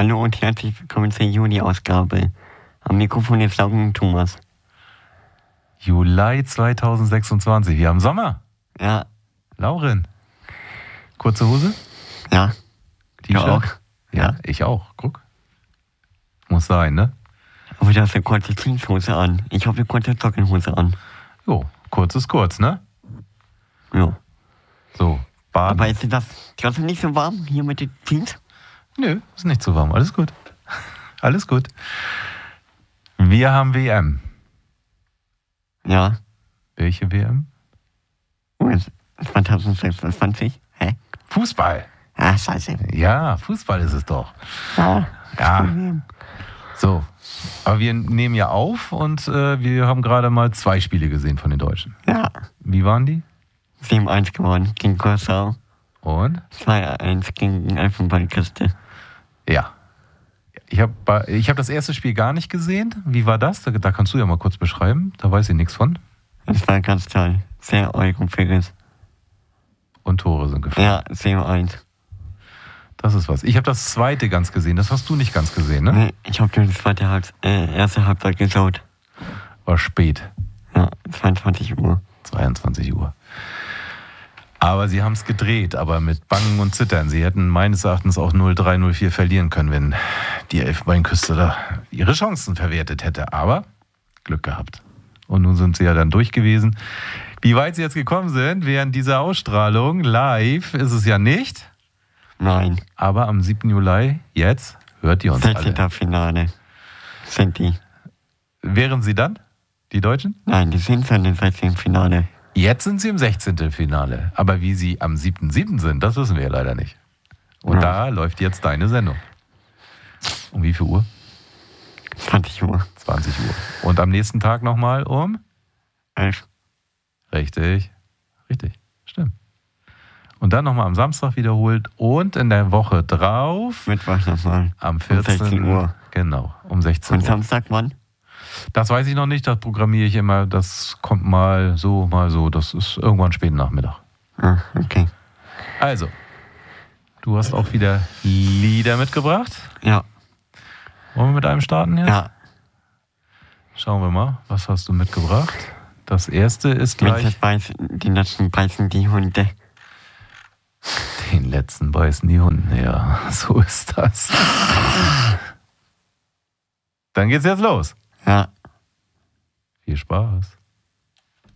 Hallo und herzlich willkommen zur Juli-Ausgabe. Am Mikrofon ist Lauren Thomas. Juli 2026. Wir haben Sommer. Ja. Lauren. Kurze Hose? Ja. T-Shirt? Du auch? Ja, ich auch. Guck. Muss sein, ne? Aber du hast eine kurze Jeanshose an. Ich habe eine kurze Jogginghose an. Jo, kurz ist kurz, ne? Ja. So, baden. Aber ist das trotzdem nicht so warm hier mit den Jeans? Nö, ist nicht so warm. Alles gut. Alles gut. Wir haben WM. Ja. Welche WM? Oh, ist 2026? Hä? Fußball. Ah, scheiße. Ja, Fußball ist es doch. Ja. Ja. So. Aber wir nehmen ja auf und wir haben gerade mal 2 Spiele gesehen von den Deutschen. Ja. Wie waren die? 7-1 gewonnen gegen Curaçao. Und? 2-1 gegen Elfenbeinküste. Ja. Ich hab das erste Spiel gar nicht gesehen. Wie war das? Da kannst du ja mal kurz beschreiben. Da weiß ich nichts von. Das war ganz toll. Sehr euphorisch. Und Tore sind gefallen. Ja, 7-1. Das ist was. Ich habe das zweite ganz gesehen. Das hast du nicht ganz gesehen, ne? Nee, ich habe nur die erste Halbzeit geschaut. War spät. Ja, 22 Uhr. 22 Uhr. Aber sie haben es gedreht, aber mit Bangen und Zittern. Sie hätten meines Erachtens auch 0-3, 0-4 verlieren können, wenn die Elfenbeinküste da ihre Chancen verwertet hätte. Aber Glück gehabt. Und nun sind sie ja dann durch gewesen. Wie weit sie jetzt gekommen sind während dieser Ausstrahlung, live ist es ja nicht. Nein. Aber am 7. Juli, jetzt, hört ihr uns 16. alle. Finale. Sind die? Wären sie dann, die Deutschen? Nein, die sind schon im 16. Finale. Jetzt sind sie im 16. Finale. Aber wie sie am 7.7. sind, das wissen wir ja leider nicht. Und da läuft jetzt deine Sendung. Um wie viel Uhr? 20 Uhr. 20 Uhr. Und am nächsten Tag nochmal um? 11. Richtig. Richtig. Stimmt. Und dann nochmal am Samstag wiederholt und in der Woche drauf. Mittwoch nochmal. Am 14. Um 16 Uhr. Genau, um 16 Uhr. Und Samstag wann? Das weiß ich noch nicht, das programmiere ich immer. Das kommt mal so, mal so. Das ist irgendwann späten Nachmittag. Ah, okay. Also, du hast auch wieder Lieder mitgebracht. Ja. Wollen wir mit einem starten jetzt? Ja. Schauen wir mal, was hast du mitgebracht? Das erste ist gleich... Den letzten beißen die Hunde. Den letzten beißen die Hunde, ja. So ist das. Dann geht's jetzt los. Ja. Viel Spaß.